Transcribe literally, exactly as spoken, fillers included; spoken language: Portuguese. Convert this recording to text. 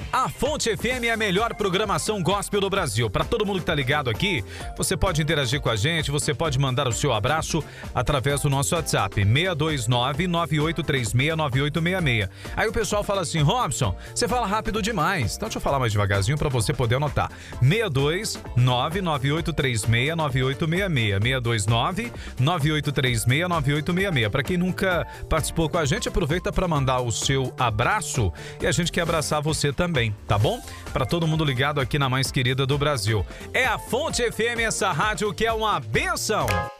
A Fonte F M é a melhor programação gospel do Brasil. Para todo mundo que tá ligado aqui, você pode interagir com a gente, você pode mandar o seu abraço através do nosso WhatsApp, seis dois nove, nove oito três seis, nove oito seis seis. Aí o pessoal fala assim, Robson, você fala rápido demais. Então deixa eu falar mais devagarzinho para você poder anotar. seis dois nove, nove oito três seis, nove oito seis seis. seis dois nove, nove oito três seis, nove oito seis seis. Para quem nunca participou com a gente, aproveita para mandar o seu abraço e a gente quer abraçar você também. Tá bom? Para todo mundo ligado aqui na mais querida do Brasil. É a Fonte F M, essa rádio que é uma benção.